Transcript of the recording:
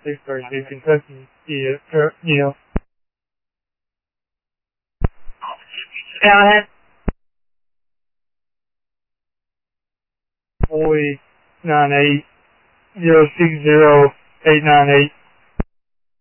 Vicksburg, Kentucky. Yeah. Callahan. Boy 98 060 898.